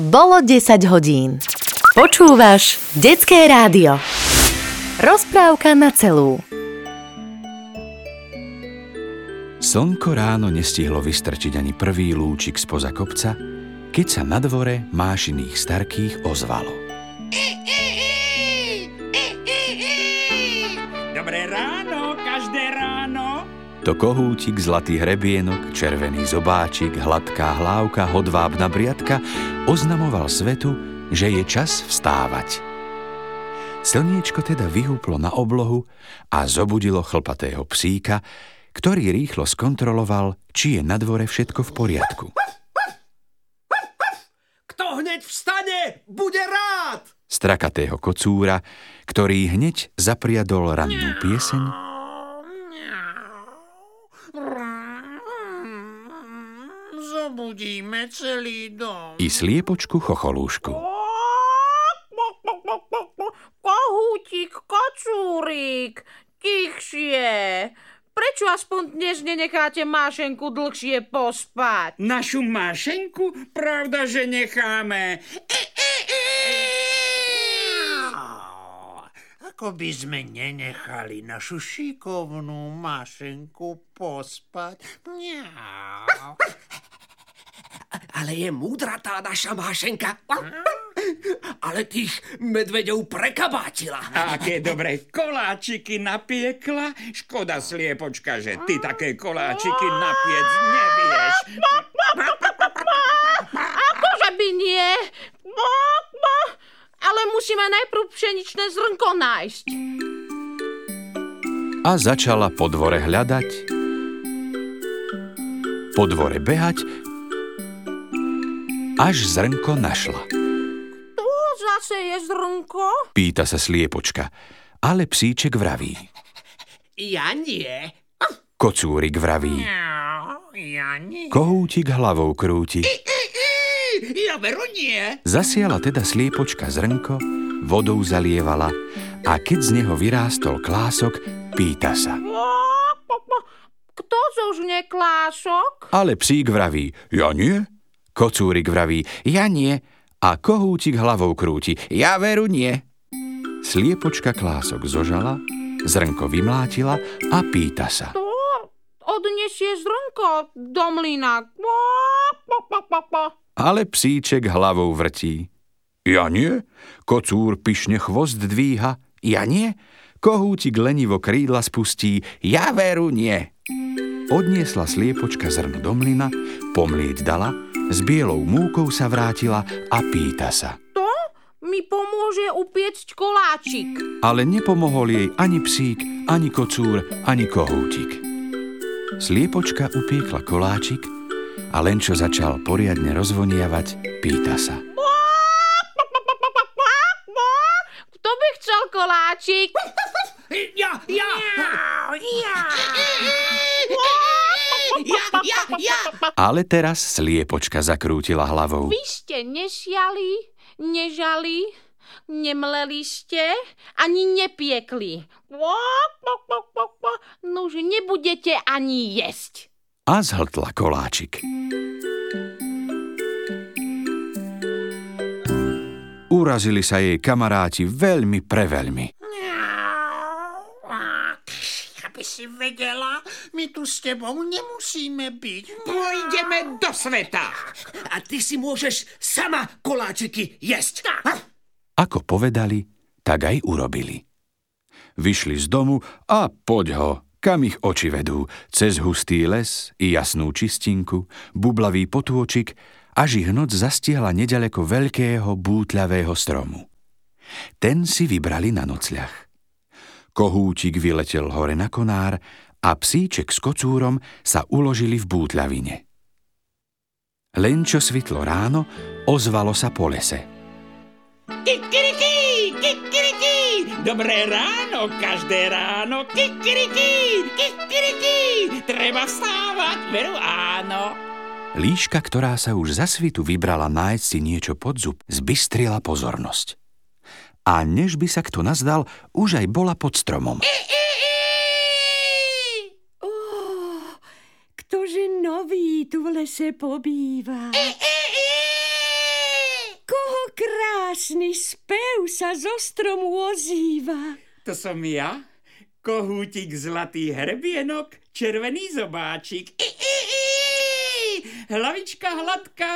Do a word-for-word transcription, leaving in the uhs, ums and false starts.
Bolo desať hodín. Počúvaš Detské rádio. Rozprávka na celú. Slnko ráno nestihlo vystrčiť ani prvý lúčik spoza kopca, keď sa na dvore mášiných starkých ozvalo. Dobré ráno, každé ráno. To kohútik, zlatý hrebienok, červený zobáčik, hladká hlávka, hodvábna briadka oznamoval svetu, že je čas vstávať. Slniečko teda vyhúplo na oblohu a zobudilo chlpatého psíka, ktorý rýchlo skontroloval, či je na dvore všetko v poriadku. Kto hneď vstane, bude rád! Strakatého kocúra, ktorý hneď zapriadol rannú pieseň, Zobudíme celý dom. i sliepočku chocholúšku. Kohútik, kocúrik, tichšie. Prečo aspoň dnes nenecháte Mášenku dlhšie pospať? Našu Mášenku? Pravda, že necháme. Ako by sme nenechali našu šikovnú Mášenku pospať. Mňau. Ale je múdra tá naša Mášenka. Ale tých medveďov prekabátila. A aké dobré koláčiky napiekla. Škoda, sliepočka, že ty také koláčiky napiec nevieš. Akože by nie? Ale musíme najprv pšeničné zrnko nájsť. A začala po dvore hľadať, po dvore behať, až zrnko našla. Tu zase je zrnko? Pýta sa sliepočka, ale psíček vraví. Ja nie. Kocúrik vraví. Ja nie. Kohútik hlavou krúti. Ja veru nie. Zasiala teda sliepočka zrnko, vodou zalievala a keď z neho vyrástol klások, pýta sa. Kto zožne klások? Ale psík vraví, ja nie. Kocúrik vraví, ja nie. A kohútik hlavou krúti, ja veru nie. Sliepočka klások zožala, zrnko vymlátila a pýta sa. To odnesie zrnko do mlyna. Ale psíček hlavou vrtí. Ja nie. Kocúr pyšne chvost dvíha. Ja nie. Kohútik lenivo krídla spustí. Ja veru nie. Odniesla sliepočka zrno do mlyna, pomlieť dala, s bielou múkou sa vrátila a pýta sa. To mi pomôže upiecť koláčik. Ale nepomohol jej ani psík, ani kocúr, ani kohútik. Sliepočka upiekla koláčik a len čo začal poriadne rozvoniavať, pýta sa. Kto by chcel koláčik? Ja, ja. Ja. Ja, ja, ja. Ale teraz sliepočka zakrútila hlavou. Vy ste nesiali, nežali, nemleli ste, ani nepiekli. Nuž nebudete ani jesť. A zhltla koláčik. Urazili sa jej kamaráti veľmi preveľmi. Aby si vedela, my tu s tebou nemusíme byť. Pôjdeme do sveta. A ty si môžeš sama koláčiky jesť. Ako povedali, tak aj urobili. Vyšli z domu a poď ho, kam ich oči vedú, cez hustý les i jasnú čistinku, bublavý potôčik, až ich noc zastihla neďaleko veľkého bútľavého stromu. Ten si vybrali na nocľah. Kohútik vyletel hore na konár a psíček s kocúrom sa uložili v bútľavine. Len čo svitlo ráno, ozvalo sa po lese. Kikiriki, kikiriki, dobré ráno, každé ráno. Kikiriki, kikiriki, treba vstávať, veru áno. Líška, ktorá sa už za svitu vybrala nájsť si niečo pod zub, zbystrila pozornosť. A než by sa kto nazdal, už aj bola pod stromom. Oh, ktože nový tu v lese pobýva? krásny spev sa zo stromu ozýva. To som ja, kohútik zlatý hrbienok, červený zobáčik. I, i, i. Hlavička hladká,